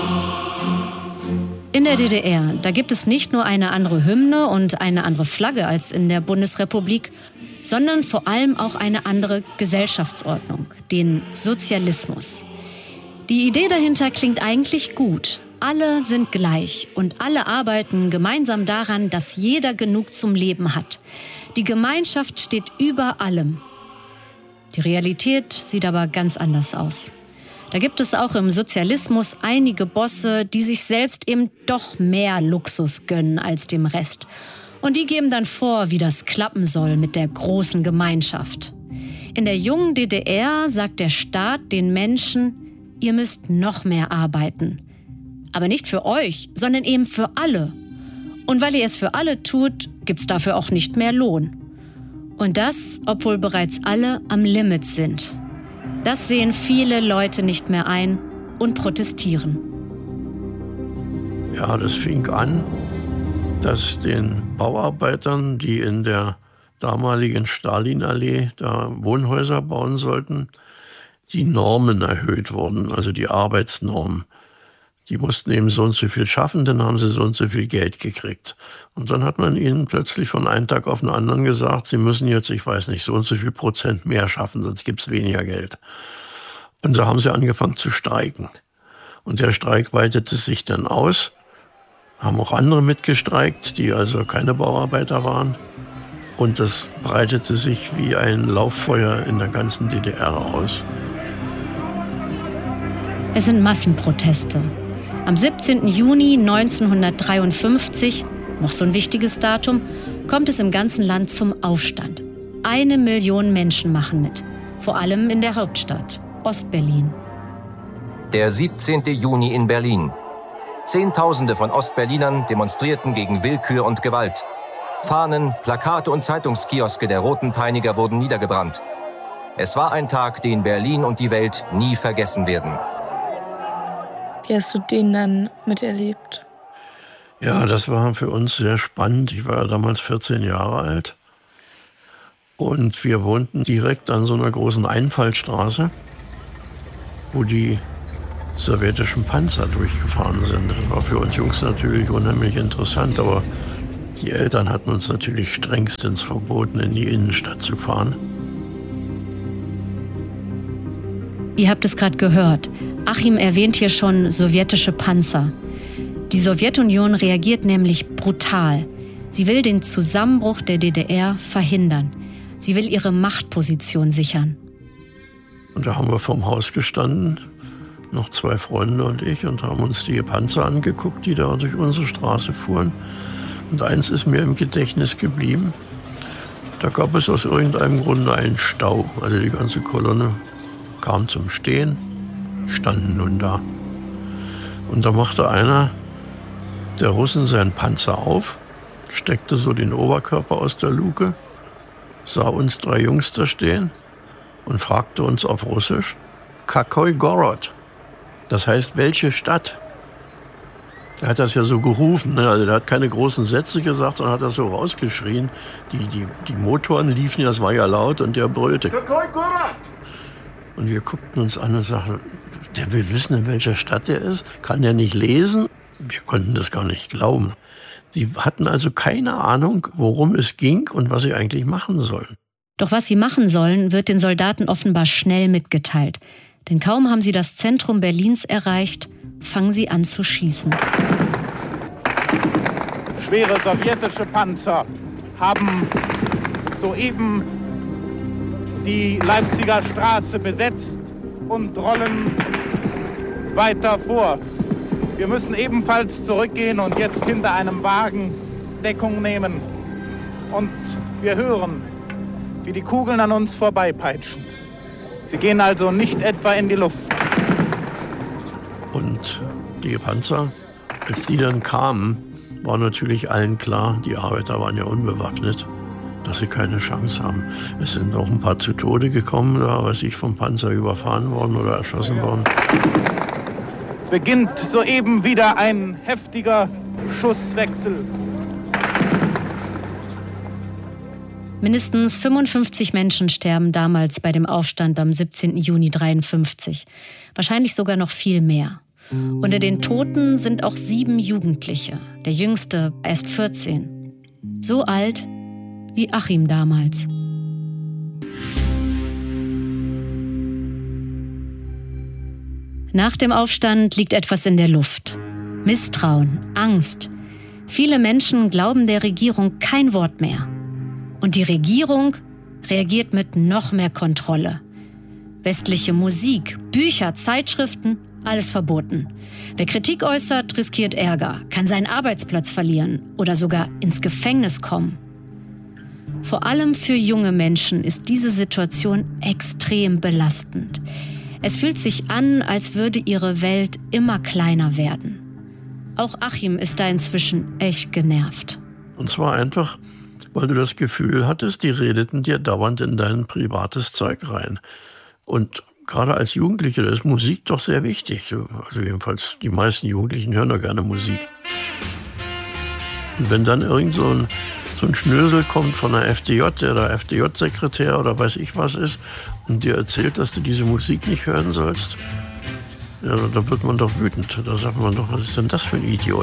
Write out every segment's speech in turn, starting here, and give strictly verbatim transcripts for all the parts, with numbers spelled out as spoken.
In der D D R, da gibt es nicht nur eine andere Hymne und eine andere Flagge als in der Bundesrepublik, sondern vor allem auch eine andere Gesellschaftsordnung, den Sozialismus. Die Idee dahinter klingt eigentlich gut. Alle sind gleich und alle arbeiten gemeinsam daran, dass jeder genug zum Leben hat. Die Gemeinschaft steht über allem. Die Realität sieht aber ganz anders aus. Da gibt es auch im Sozialismus einige Bosse, die sich selbst eben doch mehr Luxus gönnen als dem Rest. Und die geben dann vor, wie das klappen soll mit der großen Gemeinschaft. In der jungen D D R sagt der Staat den Menschen, ihr müsst noch mehr arbeiten. Aber nicht für euch, sondern eben für alle. Und weil ihr es für alle tut, gibt's dafür auch nicht mehr Lohn. Und das, obwohl bereits alle am Limit sind. Das sehen viele Leute nicht mehr ein und protestieren. Ja, das fing an, dass den Bauarbeitern, die in der damaligen Stalinallee da Wohnhäuser bauen sollten, die Normen erhöht wurden, also die Arbeitsnormen. Die mussten eben so und so viel schaffen, dann haben sie so und so viel Geld gekriegt. Und dann hat man ihnen plötzlich von einem Tag auf den anderen gesagt, sie müssen jetzt, ich weiß nicht, so und so viel Prozent mehr schaffen, sonst gibt's weniger Geld. Und da haben sie angefangen zu streiken. Und der Streik weitete sich dann aus, haben auch andere mitgestreikt, die also keine Bauarbeiter waren. Und das breitete sich wie ein Lauffeuer in der ganzen D D R aus. Es sind Massenproteste. Am siebzehnten Juni neunzehnhundertdreiundfünfzig, noch so ein wichtiges Datum, kommt es im ganzen Land zum Aufstand. Eine Million Menschen machen mit, vor allem in der Hauptstadt, Ostberlin. Der siebzehnten Juni in Berlin. Zehntausende von Ostberlinern demonstrierten gegen Willkür und Gewalt. Fahnen, Plakate und Zeitungskioske der Roten Peiniger wurden niedergebrannt. Es war ein Tag, den Berlin und die Welt nie vergessen werden. Wie hast du den dann miterlebt? Ja, das war für uns sehr spannend. Ich war ja damals vierzehn Jahre alt. Und wir wohnten direkt an so einer großen Einfallstraße, wo die sowjetischen Panzer durchgefahren sind. Das war für uns Jungs natürlich unheimlich interessant, aber die Eltern hatten uns natürlich strengstens verboten, in die Innenstadt zu fahren. Ihr habt es gerade gehört. Achim erwähnt hier schon sowjetische Panzer. Die Sowjetunion reagiert nämlich brutal. Sie will den Zusammenbruch der D D R verhindern. Sie will ihre Machtposition sichern. Und da haben wir vorm Haus gestanden, noch zwei Freunde und ich, und haben uns die Panzer angeguckt, die da durch unsere Straße fuhren. Und eins ist mir im Gedächtnis geblieben. Da gab es aus irgendeinem Grunde einen Stau. Also die ganze Kolonne kam zum Stehen, standen nun da. Und da machte einer der Russen seinen Panzer auf, steckte so den Oberkörper aus der Luke, sah uns drei Jungs da stehen und fragte uns auf Russisch, Kakoi Gorod? Das heißt, welche Stadt? Er hat das ja so gerufen, ne? Also er hat keine großen Sätze gesagt, sondern hat das so rausgeschrien. Die, die, die Motoren liefen ja, es war ja laut, und der brüllte. Kakoi Gorod! Und wir guckten uns an und sagten, der will wissen, in welcher Stadt er ist? Kann der nicht lesen? Wir konnten das gar nicht glauben. Sie hatten also keine Ahnung, worum es ging und was sie eigentlich machen sollen. Doch was sie machen sollen, wird den Soldaten offenbar schnell mitgeteilt. Denn kaum haben sie das Zentrum Berlins erreicht, fangen sie an zu schießen. Schwere sowjetische Panzer haben soeben die Leipziger Straße besetzt und rollen weiter vor. Wir müssen ebenfalls zurückgehen und jetzt hinter einem Wagen Deckung nehmen. Und wir hören, wie die Kugeln an uns vorbeipeitschen. Sie gehen also nicht etwa in die Luft. Und die Panzer, als die dann kamen, war natürlich allen klar, die Arbeiter waren ja unbewaffnet, dass sie keine Chance haben. Es sind auch ein paar zu Tode gekommen, da weiß ich, vom Panzer überfahren worden oder erschossen worden. Beginnt soeben wieder ein heftiger Schusswechsel. Mindestens fünfundfünfzig Menschen sterben damals bei dem Aufstand am siebzehnten Juni dreiundfünfzig. Wahrscheinlich sogar noch viel mehr. Unter den Toten sind auch sieben Jugendliche, der jüngste erst vierzehn. So alt wie Achim damals. Nach dem Aufstand liegt etwas in der Luft. Misstrauen, Angst. Viele Menschen glauben der Regierung kein Wort mehr. Und die Regierung reagiert mit noch mehr Kontrolle. Westliche Musik, Bücher, Zeitschriften, alles verboten. Wer Kritik äußert, riskiert Ärger, kann seinen Arbeitsplatz verlieren oder sogar ins Gefängnis kommen. Vor allem für junge Menschen ist diese Situation extrem belastend. Es fühlt sich an, als würde ihre Welt immer kleiner werden. Auch Achim ist da inzwischen echt genervt. Und zwar einfach, weil du das Gefühl hattest, die redeten dir dauernd in dein privates Zeug rein. Und gerade als Jugendliche, da ist Musik doch sehr wichtig. Also jedenfalls die meisten Jugendlichen hören doch gerne Musik. Und wenn dann irgend so ein, so ein Schnösel kommt von der F D J, der da F D J-Sekretär oder weiß ich was ist, und dir erzählt, dass du diese Musik nicht hören sollst, ja, da wird man doch wütend. Da sagt man doch, was ist denn das für ein Idiot?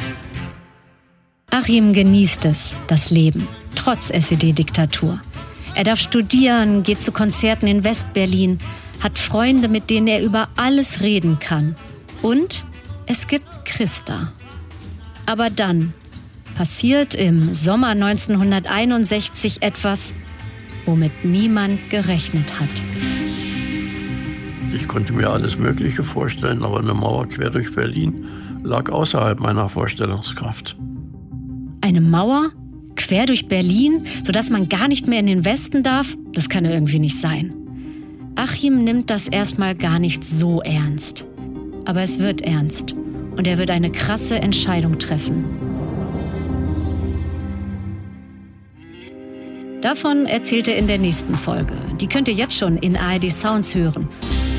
Achim genießt es, das Leben, trotz S E D-Diktatur. Er darf studieren, geht zu Konzerten in West-Berlin, hat Freunde, mit denen er über alles reden kann. Und es gibt Christa. Aber dann passiert im Sommer neunzehnhunderteinundsechzig etwas, womit niemand gerechnet hat. Ich konnte mir alles Mögliche vorstellen, aber eine Mauer quer durch Berlin lag außerhalb meiner Vorstellungskraft. Eine Mauer quer durch Berlin, sodass man gar nicht mehr in den Westen darf? Das kann irgendwie nicht sein. Achim nimmt das erstmal gar nicht so ernst. Aber es wird ernst und er wird eine krasse Entscheidung treffen. Davon erzählt er in der nächsten Folge. Die könnt ihr jetzt schon in A R D Sounds hören.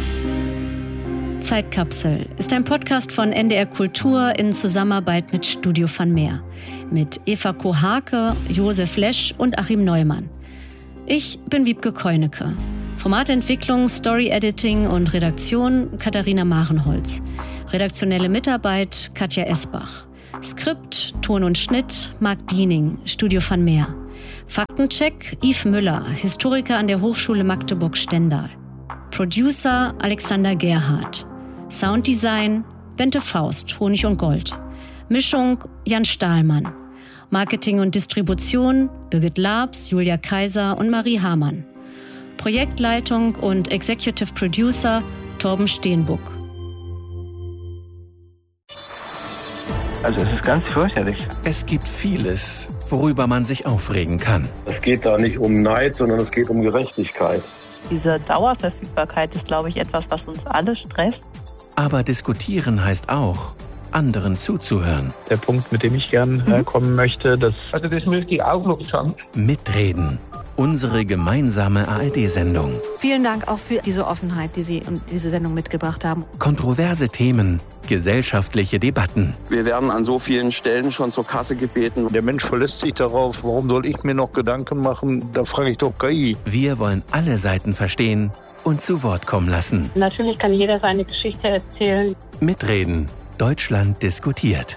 Zeitkapsel ist ein Podcast von N D R Kultur in Zusammenarbeit mit Studio van Meer. Mit Eva Kohake, Josef Lesch und Achim Neumann. Ich bin Wiebke Keunecke. Formatentwicklung, Story-Editing und Redaktion Katharina Marenholz. Redaktionelle Mitarbeit Katja Esbach. Skript, Ton und Schnitt Marc Diening, Studio van Meer. Faktencheck Yves Müller, Historiker an der Hochschule Magdeburg-Stendal. Producer Alexander Gerhardt. Sounddesign Bente Faust, Honig und Gold. Mischung Jan Stahlmann. Marketing und Distribution Birgit Labs, Julia Kaiser und Marie Hamann. Projektleitung und Executive Producer Torben Steenbuck. Also es ist ganz fürchterlich. Es gibt vieles, worüber man sich aufregen kann. Es geht da nicht um Neid, sondern es geht um Gerechtigkeit. Diese Dauerverfügbarkeit ist, glaube ich, etwas, was uns alle stresst. Aber diskutieren heißt auch, anderen zuzuhören. Der Punkt, mit dem ich gern äh, kommen möchte, das... Also das möchte ich auch noch sagen. Mitreden. Unsere gemeinsame A R D-Sendung. Vielen Dank auch für diese Offenheit, die Sie und diese Sendung mitgebracht haben. Kontroverse Themen, gesellschaftliche Debatten. Wir werden an so vielen Stellen schon zur Kasse gebeten. Der Mensch verlässt sich darauf, warum soll ich mir noch Gedanken machen? Da frage ich doch K I. Wir wollen alle Seiten verstehen und zu Wort kommen lassen. Natürlich kann jeder seine Geschichte erzählen. Mitreden. Deutschland diskutiert.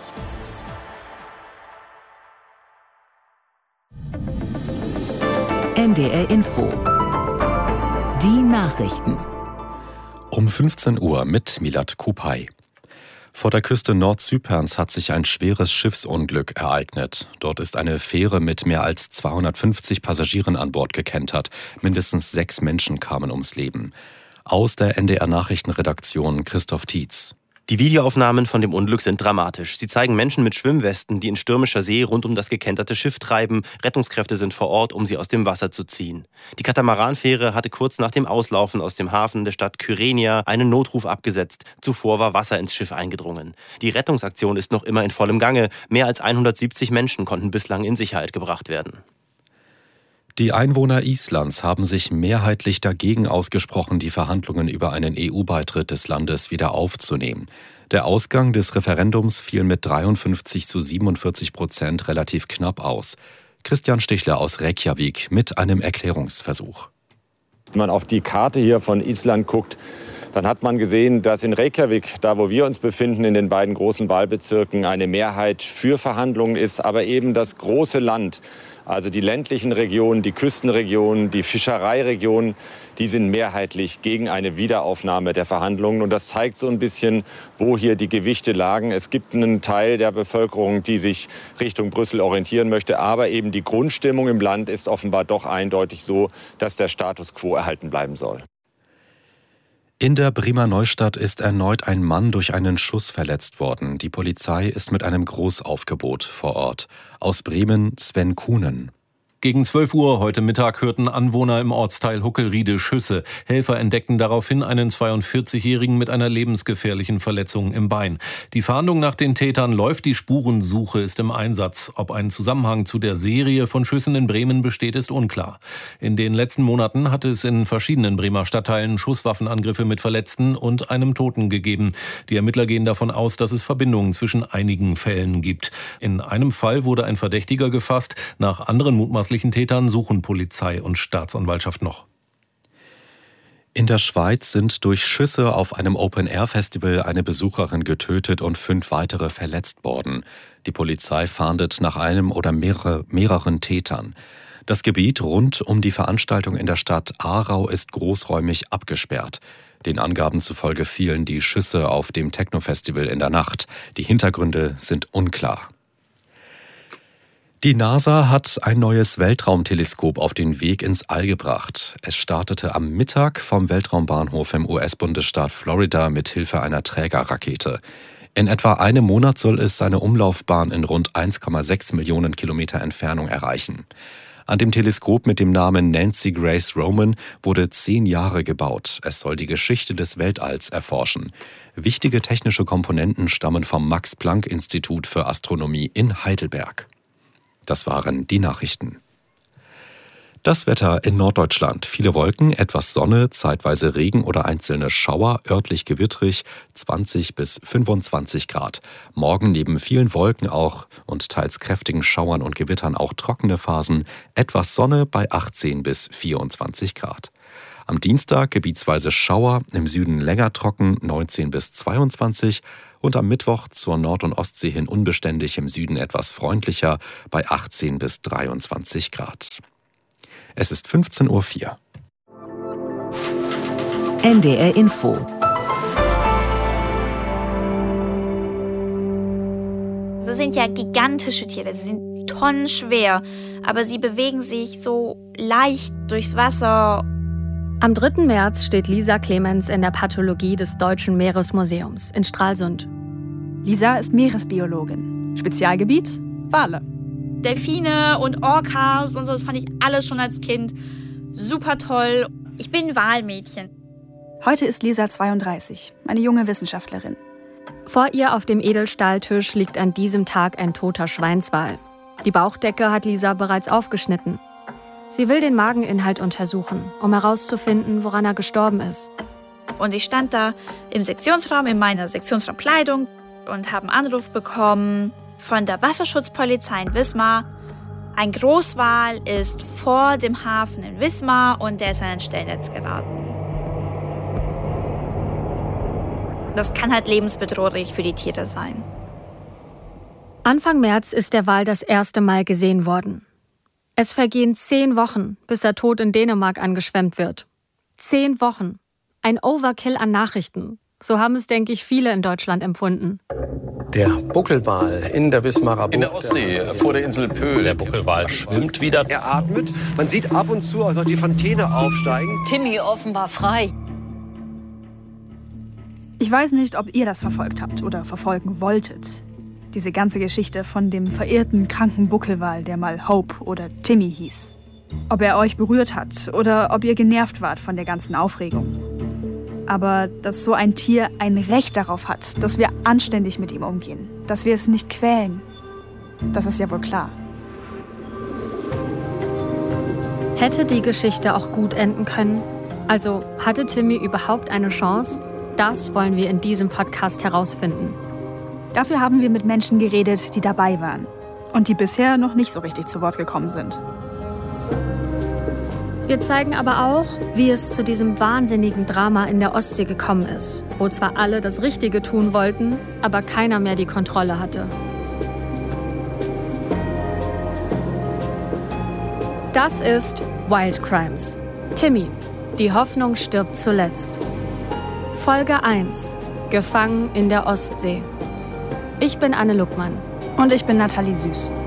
N D R Info. Die Nachrichten. Um fünfzehn Uhr mit Milad Kupay. Vor der Küste Nordzyperns hat sich ein schweres Schiffsunglück ereignet. Dort ist eine Fähre mit mehr als zweihundertfünfzig Passagieren an Bord gekentert. Mindestens sechs Menschen kamen ums Leben. Aus der N D R-Nachrichtenredaktion Christoph Tietz. Die Videoaufnahmen von dem Unglück sind dramatisch. Sie zeigen Menschen mit Schwimmwesten, die in stürmischer See rund um das gekenterte Schiff treiben. Rettungskräfte sind vor Ort, um sie aus dem Wasser zu ziehen. Die Katamaranfähre hatte kurz nach dem Auslaufen aus dem Hafen der Stadt Kyrenia einen Notruf abgesetzt. Zuvor war Wasser ins Schiff eingedrungen. Die Rettungsaktion ist noch immer in vollem Gange. Mehr als hundertsiebzig Menschen konnten bislang in Sicherheit gebracht werden. Die Einwohner Islands haben sich mehrheitlich dagegen ausgesprochen, die Verhandlungen über einen E U-Beitritt des Landes wieder aufzunehmen. Der Ausgang des Referendums fiel mit dreiundfünfzig zu siebenundvierzig Prozent relativ knapp aus. Christian Stichler aus Reykjavik mit einem Erklärungsversuch. Wenn man auf die Karte hier von Island guckt, dann hat man gesehen, dass in Reykjavik, da wo wir uns befinden, in den beiden großen Wahlbezirken, eine Mehrheit für Verhandlungen ist, aber eben das große Land, also die ländlichen Regionen, die Küstenregionen, die Fischereiregionen, die sind mehrheitlich gegen eine Wiederaufnahme der Verhandlungen. Und das zeigt so ein bisschen, wo hier die Gewichte lagen. Es gibt einen Teil der Bevölkerung, die sich Richtung Brüssel orientieren möchte. Aber eben die Grundstimmung im Land ist offenbar doch eindeutig so, dass der Status quo erhalten bleiben soll. In der Bremer Neustadt ist erneut ein Mann durch einen Schuss verletzt worden. Die Polizei ist mit einem Großaufgebot vor Ort. Aus Bremen Sven Kuhnen. Gegen zwölf Uhr heute Mittag hörten Anwohner im Ortsteil Huckelriede Schüsse. Helfer entdeckten daraufhin einen zweiundvierzigjährigen mit einer lebensgefährlichen Verletzung im Bein. Die Fahndung nach den Tätern läuft, die Spurensuche ist im Einsatz. Ob ein Zusammenhang zu der Serie von Schüssen in Bremen besteht, ist unklar. In den letzten Monaten hat es in verschiedenen Bremer Stadtteilen Schusswaffenangriffe mit Verletzten und einem Toten gegeben. Die Ermittler gehen davon aus, dass es Verbindungen zwischen einigen Fällen gibt. In einem Fall wurde ein Verdächtiger gefasst, nach anderen mutmaßlichen Tätern suchen Polizei und Staatsanwaltschaft noch. In der Schweiz sind durch Schüsse auf einem Open-Air-Festival eine Besucherin getötet und fünf weitere verletzt worden. Die Polizei fahndet nach einem oder mehrere, mehreren Tätern. Das Gebiet rund um die Veranstaltung in der Stadt Aarau ist großräumig abgesperrt. Den Angaben zufolge fielen die Schüsse auf dem Techno-Festival in der Nacht. Die Hintergründe sind unklar. Die NASA hat ein neues Weltraumteleskop auf den Weg ins All gebracht. Es startete am Mittag vom Weltraumbahnhof im U S-Bundesstaat Florida mit Hilfe einer Trägerrakete. In etwa einem Monat soll es seine Umlaufbahn in rund eins Komma sechs Millionen Kilometer Entfernung erreichen. An dem Teleskop mit dem Namen Nancy Grace Roman wurde zehn Jahre gebaut. Es soll die Geschichte des Weltalls erforschen. Wichtige technische Komponenten stammen vom Max-Planck-Institut für Astronomie in Heidelberg. Das waren die Nachrichten. Das Wetter in Norddeutschland. Viele Wolken, etwas Sonne, zeitweise Regen oder einzelne Schauer, örtlich gewittrig, zwanzig bis fünfundzwanzig Grad. Morgen neben vielen Wolken auch und teils kräftigen Schauern und Gewittern auch trockene Phasen, etwas Sonne bei achtzehn bis vierundzwanzig Grad. Am Dienstag gebietsweise Schauer, im Süden länger trocken, neunzehn bis zweiundzwanzig und am Mittwoch zur Nord- und Ostsee hin unbeständig, im Süden etwas freundlicher bei achtzehn bis dreiundzwanzig Grad. Es ist fünfzehn Uhr vier. N D R Info. Das sind ja gigantische Tiere, sie sind tonnenschwer, aber sie bewegen sich so leicht durchs Wasser. Am dritten März steht Lisa Clemens in der Pathologie des Deutschen Meeresmuseums in Stralsund. Lisa ist Meeresbiologin. Spezialgebiet Wale. Delfine und Orcas und so, das fand ich alles schon als Kind super toll. Ich bin Walmädchen. Heute ist Lisa zweiunddreißig, eine junge Wissenschaftlerin. Vor ihr auf dem Edelstahltisch liegt an diesem Tag ein toter Schweinswal. Die Bauchdecke hat Lisa bereits aufgeschnitten. Sie will den Mageninhalt untersuchen, um herauszufinden, woran er gestorben ist. Und ich stand da im Sektionsraum in meiner Sektionsraumkleidung und habe einen Anruf bekommen von der Wasserschutzpolizei in Wismar. Ein Großwal ist vor dem Hafen in Wismar und der ist in ein Stellnetz geraten. Das kann halt lebensbedrohlich für die Tiere sein. Anfang März ist der Wal das erste Mal gesehen worden. Es vergehen zehn Wochen, bis er tot in Dänemark angeschwemmt wird. Zehn Wochen. Ein Overkill an Nachrichten. So haben es, denke ich, viele in Deutschland empfunden. Der Buckelwal in der Wismarer Bucht. In der Ostsee, vor der Insel Pöhl. Der Buckelwal schwimmt wieder. Er atmet. Man sieht ab und zu auch noch die Fontäne aufsteigen. Timmy offenbar frei. Ich weiß nicht, ob ihr das verfolgt habt oder verfolgen wolltet. Diese ganze Geschichte von dem verirrten, kranken Buckelwal, der mal Hope oder Timmy hieß. Ob er euch berührt hat oder ob ihr genervt wart von der ganzen Aufregung. Aber dass so ein Tier ein Recht darauf hat, dass wir anständig mit ihm umgehen, dass wir es nicht quälen, das ist ja wohl klar. Hätte die Geschichte auch gut enden können? Also hatte Timmy überhaupt eine Chance? Das wollen wir in diesem Podcast herausfinden. Dafür haben wir mit Menschen geredet, die dabei waren und die bisher noch nicht so richtig zu Wort gekommen sind. Wir zeigen aber auch, wie es zu diesem wahnsinnigen Drama in der Ostsee gekommen ist, wo zwar alle das Richtige tun wollten, aber keiner mehr die Kontrolle hatte. Das ist Wild Crimes. Timmy, die Hoffnung stirbt zuletzt. Folge eins. Gefangen in der Ostsee. Ich bin Anne Luckmann. Und ich bin Nathalie Süß.